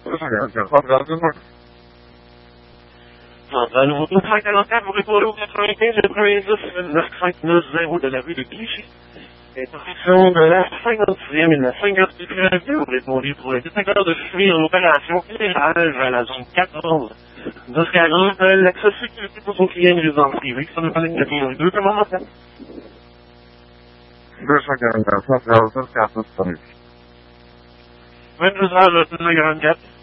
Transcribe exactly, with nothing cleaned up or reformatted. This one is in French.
deux cent quarante-quatre, centrale, deux cent quarante-quatre. Centrale, nouveau deux cent quarante-quatre, vous répondez au quatre-vingt-quinze quatre-vingt-dix neuf cinq neuf zéro de la rue de Clichy. Intersection de la cinquante-sixième et de la cinquante-huitième avenue, vous répondez pour les détecteurs de fumée en opération éclairage à la zone quatorze. deux quarante, l'accès sécurité pour son client résidence privée, ça nous paraît que la deux, comment on m'appelle? deux cent quarante-quatre, centrale, deux cent quarante-quatre, vingt-deux heures, le quarante-quatre.